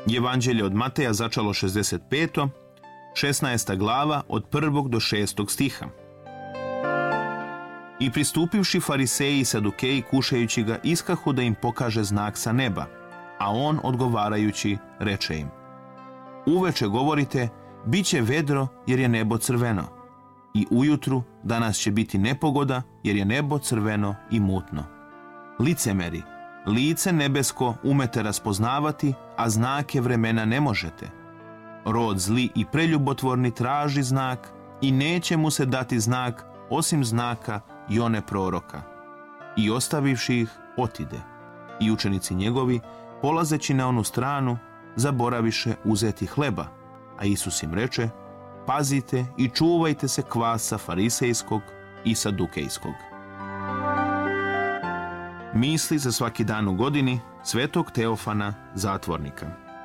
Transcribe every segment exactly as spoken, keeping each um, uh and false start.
Evanđelje od Mateja začalo šezdeset peto, šesnaesta glava od prvog do šestog stiha. I pristupivši fariseji i sadukeji kušajući ga, iskahu da im pokaže znak sa neba, a on odgovarajući reče im: Uveče govorite, bit će vedro jer je nebo crveno, i ujutru danas će biti nepogoda jer je nebo crveno i mutno. Licemeri, lice nebesko umete raspoznavati, a znake vremena ne možete. Rod zli i preljubotvorni traži znak i neće mu se dati znak osim znaka Jone proroka. I ostavivši ih, otide. I učenici njegovi, polazeći na onu stranu, zaboraviše uzeti hleba, a Isus im reče: Pazite i čuvajte se kvasa farisejskog i sadukejskog. Misli za svaki dan u godini svetog Teofana, zatvornika.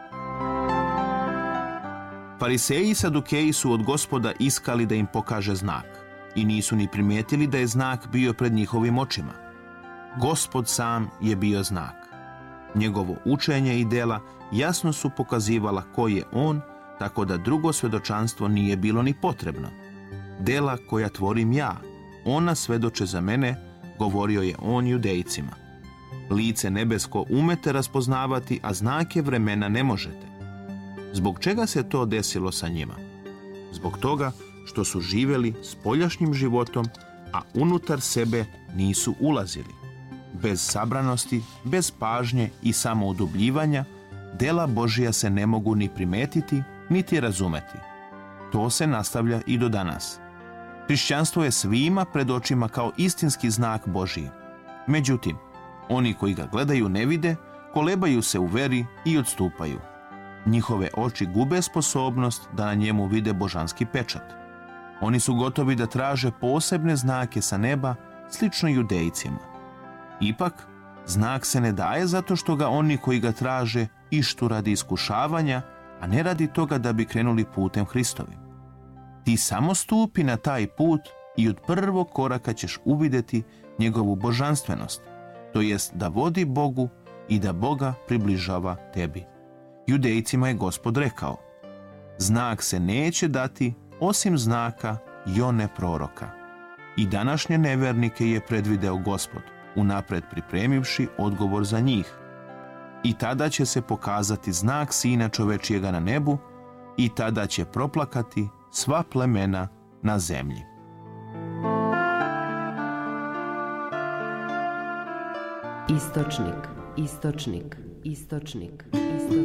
Fariseji i sadukeji su od Gospoda iskali da im pokaže znak i nisu ni primijetili da je znak bio pred njihovim očima. Gospod sam je bio znak. Njegovo učenje i dela jasno su pokazivala ko je on, tako da drugo svjedočanstvo nije bilo ni potrebno. Dela koja tvorim ja, ona svedoče za mene, govorio je on Judejcima. Lice nebesko umete raspoznavati, a znake vremena ne možete. Zbog čega se to desilo sa njima? Zbog toga što su živjeli spoljašnjim životom, a unutar sebe nisu ulazili. Bez sabranosti, bez pažnje i samoudubljivanja, dela Božija se ne mogu ni primetiti, niti razumeti. To se nastavlja i do danas. Hrišćanstvo je svima pred očima kao istinski znak Božiji. Međutim, oni koji ga gledaju ne vide, kolebaju se u veri i odstupaju. Njihove oči gube sposobnost da na njemu vide božanski pečat. Oni su gotovi da traže posebne znake sa neba, slično Judejcima. Ipak, znak se ne daje zato što ga oni koji ga traže ištu radi iskušavanja, a ne radi toga da bi krenuli putem Hristovim. Ti samo stupi na taj put i od prvog koraka ćeš uvidjeti njegovu božanstvenost, to jest da vodi Bogu i da Boga približava tebi. Judejcima je Gospod rekao: Znak se neće dati osim znaka Jone proroka. I današnje nevernike je predvideo Gospod, unapred pripremivši odgovor za njih. I tada će se pokazati znak Sina čovečijega na nebu, i tada će proplakati sva plemena na zemlji. Istočnik, istočnik, istočnik, istočnik.